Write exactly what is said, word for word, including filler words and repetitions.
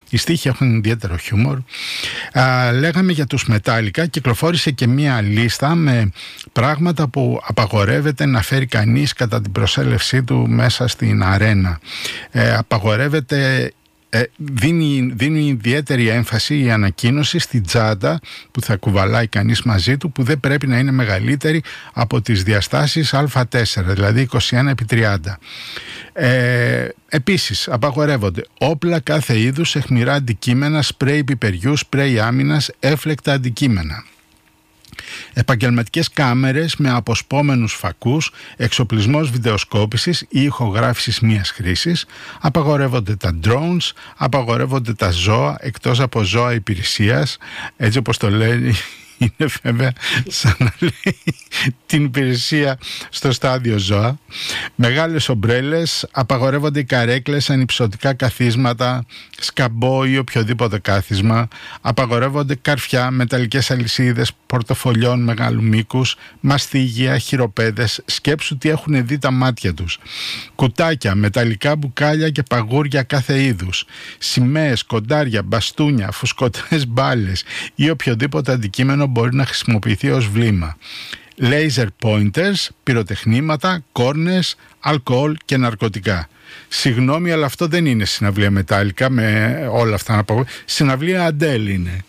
Οι στίχοι έχουν ιδιαίτερο χιούμορ. Α, λέγαμε για τους Metallica. Κυκλοφόρησε και μία λίστα με πράγματα που απαγορεύεται να φέρει κανείς κατά την προσέλευσή του μέσα στην αρένα. Ε, απαγορεύεται Ε, δίνει, δίνει ιδιαίτερη έμφαση η ανακοίνωση στην τσάντα που θα κουβαλάει κανείς μαζί του, που δεν πρέπει να είναι μεγαλύτερη από τις διαστάσεις Α τέσσερα, δηλαδή είκοσι ένα επί τριάντα. Ε, επίσης απαγορεύονται όπλα κάθε είδους, αιχμηρά αντικείμενα, σπρέι πιπεριού, σπρέι άμυνας, έφλεκτα αντικείμενα. Επαγγελματικές κάμερες με αποσπόμενους φακούς, εξοπλισμός βιντεοσκόπησης ή ηχογράφησης μίας χρήσης, απαγορεύονται τα drones, απαγορεύονται τα ζώα εκτός από ζώα υπηρεσίας, έτσι όπως το λένε. Είναι βέβαια σαν να λέει την υπηρεσία στο στάδιο ζώα. Μεγάλες ομπρέλες, απαγορεύονται οι καρέκλες, ανυψωτικά καθίσματα, σκαμπό ή οποιοδήποτε κάθισμα. Απαγορεύονται καρφιά, μεταλλικές αλυσίδες, πορτοφολιών μεγάλου μήκους, μαστίγια, χειροπέδες. Σκέψου τι έχουν δει τα μάτια τους. Κουτάκια, μεταλλικά μπουκάλια και παγούρια κάθε είδους. Σημαίες, κοντάρια, μπαστούνια, φουσκωτές μπάλες ή οποιοδήποτε αντικείμενο μπορεί να χρησιμοποιηθεί ως βλήμα. Laser pointers, πυροτεχνήματα, κόρνες, αλκοόλ και ναρκωτικά. Συγγνώμη, αλλά αυτό δεν είναι συναυλία Metallica με όλα αυτά να πω. Συναυλία Adele είναι.